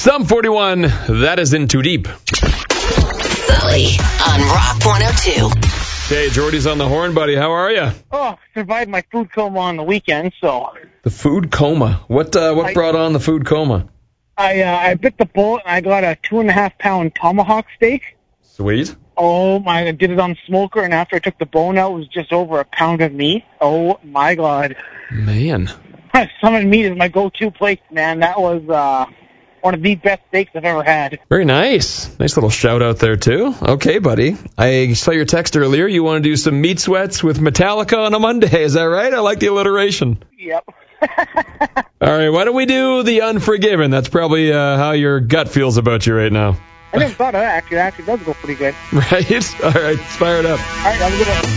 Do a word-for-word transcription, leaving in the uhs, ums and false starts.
Sum forty-one, that is in too deep. Sully on Rock one oh two. Hey, Jordy's on the horn, buddy. How are you? Oh, survived my food coma on the weekend, so... The food coma. What uh, what I, brought on the food coma? I uh, I bit the bullet, and I got a two and a half pound tomahawk steak. Sweet. Oh, my, I did it on the smoker, and after I took the bone out, it was just over a pound of meat. Oh, my God. Man. Summon meat is my go-to place, man. That was uh, one of the best steaks I've ever had. Very nice. Nice little shout out there, too. Okay, buddy. I saw your text earlier. You want to do some meat sweats with Metallica on a Monday. Is that right? I like the alliteration. Yep. All right, why don't we do The Unforgiven? That's probably uh, how your gut feels about you right now. I never thought of that, actually. It actually does go pretty good. Right? All right, fire it up. All right, have a good one.